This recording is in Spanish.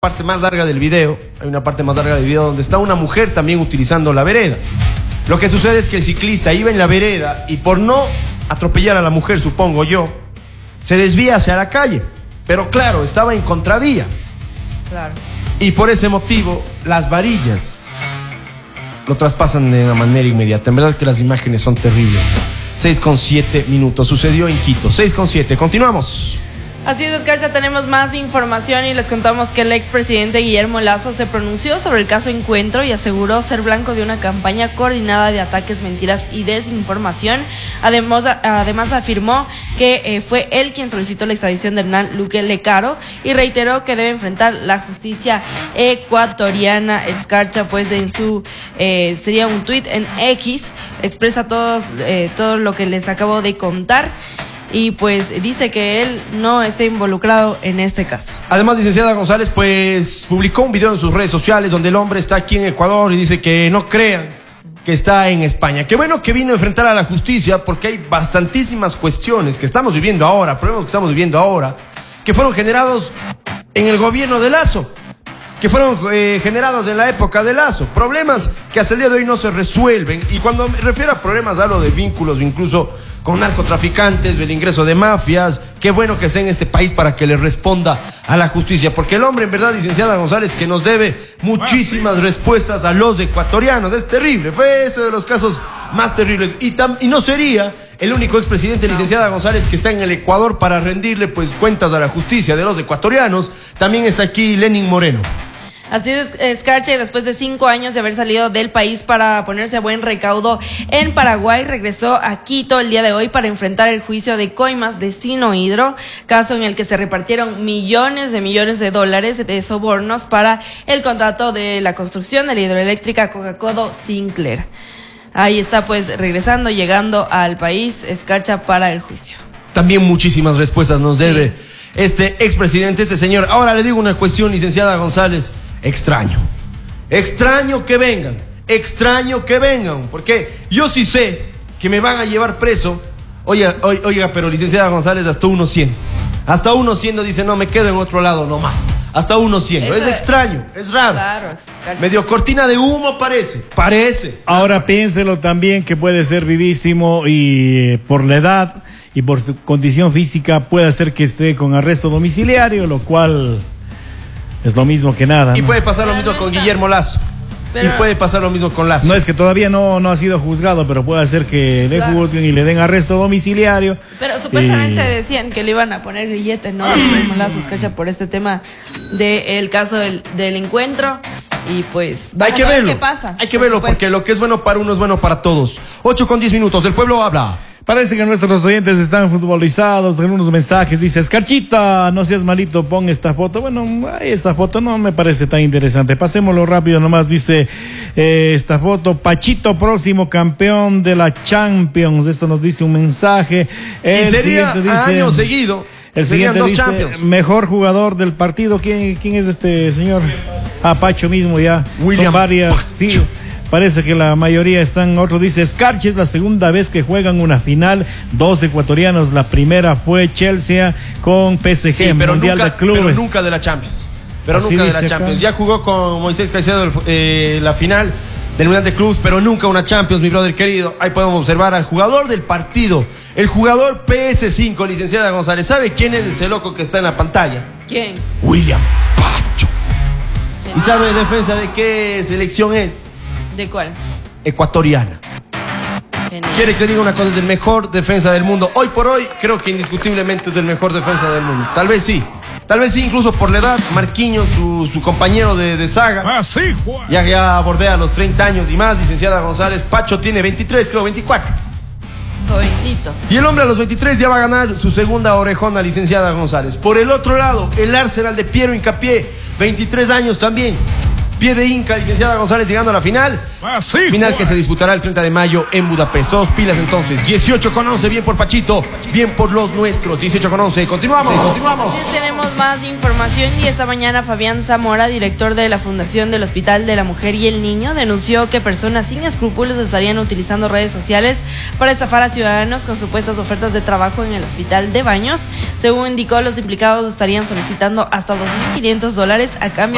parte más larga del video, donde está una mujer también utilizando la vereda. Lo que sucede es que el ciclista iba en la vereda y por no atropellar a la mujer, supongo yo, se desvía hacia la calle. Pero claro, estaba en contravía. Claro. Y por ese motivo, las varillas lo traspasan de una manera inmediata. En verdad que las imágenes son terribles. 6:07 minutos. Sucedió en Quito. 6:07. Continuamos. Así es, Escarcha, tenemos más información y les contamos que el expresidente Guillermo Lasso se pronunció sobre el caso Encuentro y aseguró ser blanco de una campaña coordinada de ataques, mentiras y desinformación. Además afirmó que fue él quien solicitó la extradición de Hernán Luque Lecaro y reiteró que debe enfrentar la justicia ecuatoriana. Escarcha, pues en su sería un tuit en X, expresa todo lo que les acabo de contar. Y pues dice que él no está involucrado en este caso. Además, licenciada González, pues publicó un video en sus redes sociales donde el hombre está aquí en Ecuador y dice que no crean que está en España. Qué bueno que vino a enfrentar a la justicia, porque hay bastantísimas cuestiones que estamos viviendo ahora, problemas que estamos viviendo ahora, que fueron generados en el gobierno de Lasso, que fueron generados en la época de Lasso, problemas que hasta el día de hoy no se resuelven. Y cuando me refiero a problemas hablo de vínculos incluso con narcotraficantes, del ingreso de mafias. Qué bueno que esté en este país para que le responda a la justicia, porque el hombre, en verdad, licenciada González, que nos debe muchísimas respuestas a los ecuatorianos. Es terrible, fue este de los casos más terribles, y no sería el único expresidente, licenciada González, que está en el Ecuador para rendirle pues cuentas a la justicia de los ecuatorianos. También está aquí Lenin Moreno. Así es, Escarcha, y después de 5 años de haber salido del país para ponerse a buen recaudo en Paraguay, regresó a Quito el día de hoy para enfrentar el juicio de coimas de Sinohydro, caso en el que se repartieron millones de dólares de sobornos para el contrato de la construcción de la hidroeléctrica Coca-Cola Sinclair. Ahí está, pues, llegando al país, Escarcha, para el juicio. También muchísimas respuestas nos debe este expresidente, este señor. Ahora le digo una cuestión, licenciada González. Extraño que vengan, porque yo sí sé que me van a llevar preso. Oiga, pero licenciada González, hasta 100 dice, no, me quedo en otro lado nomás, hasta 100. Es extraño, es raro. Claro, medio cortina de humo parece. Ahora piénselo también que puede ser vivísimo y por la edad y por su condición física puede hacer que esté con arresto domiciliario, lo cual es lo mismo que nada. Y puede pasar lo mismo con Guillermo Lasso. Y puede pasar lo mismo con Lasso. No, es que todavía no ha sido juzgado, pero puede hacer que le juzguen y le den arresto domiciliario. Pero supuestamente decían que le iban a poner grillete, ¿no? Lasso, Escarcha, por este tema del caso del encuentro. Y pues hay que verlo. ¿Qué pasa? Hay que verlo, porque lo que es bueno para uno es bueno para todos. 8:10. El pueblo habla. Parece que nuestros oyentes están futbolizados. En unos mensajes dice: Escarchita, no seas malito, pon esta foto. Bueno, esta foto no me parece tan interesante. Pasémoslo rápido nomás. Dice esta foto: Pachito, próximo campeón de la Champions. Esto nos dice un mensaje. Y sería año seguido. El siguiente dice: mejor jugador del partido. ¿Quién es este señor? Pacho mismo ya. William. Son varias. Pacho. Sí. Parece que la mayoría están. Otro dice: Escarcha, es la segunda vez que juegan una final. 2 ecuatorianos. La primera fue Chelsea con PSG, sí, pero Mundial nunca, de Clubes. Pero nunca de la Champions. Acá. Ya jugó con Moisés Caicedo la final del Mundial de Clubes, pero nunca una Champions, mi brother querido. Ahí podemos observar al jugador del partido, el jugador PS5, licenciada González. ¿Sabe quién es ese loco que está en la pantalla? ¿Quién? William Pacho. ¿Y sabe defensa de qué selección es? ¿De cuál? Ecuatoriana. Genial. Quiere que le diga una cosa: es el mejor defensa del mundo. Hoy por hoy, creo que indiscutiblemente es el mejor defensa del mundo. Tal vez sí, incluso por la edad. Marquinhos, su compañero de saga, ya bordea los 30 años y más, licenciada González. Pacho tiene 23, creo, 24. Jovencito. Y el hombre a los 23 ya va a ganar su segunda orejona, licenciada González. Por el otro lado, el Arsenal de Piero Hincapié, 23 años también. Pie de Inca, licenciada González, llegando a la final. Final que se disputará el 30 de mayo en Budapest. Todos pilas entonces. 18:11, bien por Pachito, bien por los nuestros. 18:11, continuamos. Sí, tenemos más información y esta mañana Fabián Zamora, director de la Fundación del Hospital de la Mujer y el Niño, denunció que personas sin escrúpulos estarían utilizando redes sociales para estafar a ciudadanos con supuestas ofertas de trabajo en el Hospital de Baños. Según indicó, los implicados estarían solicitando hasta $2.500 a cambio